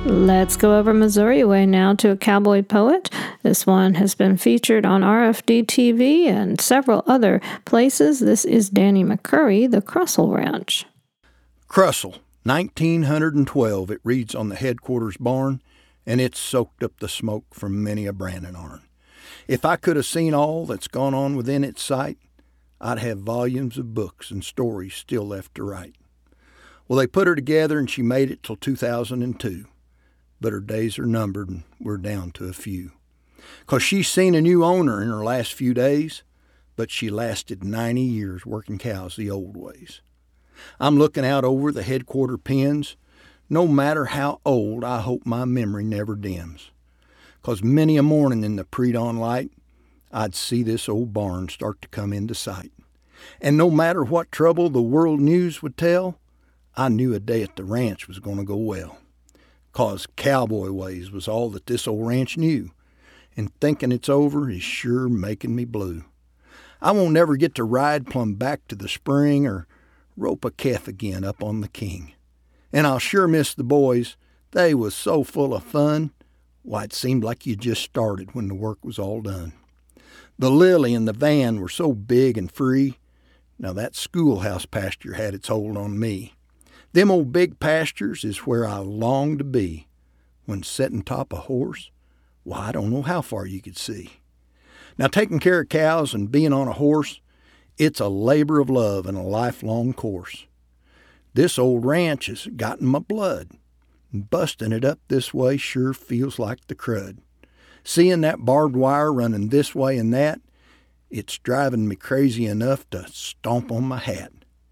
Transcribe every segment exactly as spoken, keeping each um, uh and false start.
Let's go over Missouri way now to a cowboy poet. This one has been featured on R F D T V and several other places. This is Danny McCurry, The Crussell Ranch. Crussell, nineteen twelve, it reads on the headquarters barn, and it's soaked up the smoke from many a branding iron. If I could have seen all that's gone on within its sight, I'd have volumes of books and stories still left to write. Well, they put her together and she made it till two thousand two. But her days are numbered and we're down to a few. 'Cause she's seen a new owner in her last few days, but she lasted ninety years working cows the old ways. I'm looking out over the headquarter pens. No matter how old, I hope my memory never dims. 'Cause many a morning in the pre-dawn light, I'd see this old barn start to come into sight. And no matter what trouble the world news would tell, I knew a day at the ranch was going to go well. 'Cause cowboy ways was all that this old ranch knew, and thinking it's over is sure making me blue. I won't never get to ride plumb back to the spring or rope a calf again up on the king. And I'll sure miss the boys. They was so full of fun. Why, it seemed like you just started when the work was all done. The Lily and the van were so big and free. Now that schoolhouse pasture had its hold on me. Them old big pastures is where I long to be. When setting top a horse, why, I don't know how far you could see. Now taking care of cows and being on a horse, it's a labor of love and a lifelong course. This old ranch has gotten my blood. Busting it up this way sure feels like the crud. Seeing that barbed wire running this way and that, it's driving me crazy enough to stomp on my hat.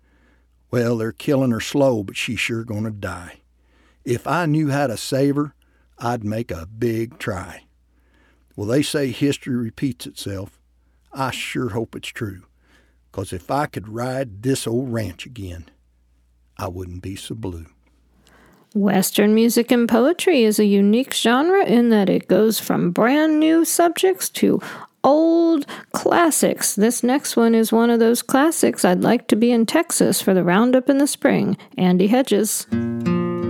Well, they're killing her slow, but she's sure gonna die. If I knew how to save her, I'd make a big try. Well, they say history repeats itself. I sure hope it's true, 'cause if I could ride this old ranch again, I wouldn't be so blue. Western music and poetry is a unique genre in that it goes from brand new subjects to old classics. This next one is one of those classics. I'd like to be in Texas for the roundup in the spring. Andy Hedges.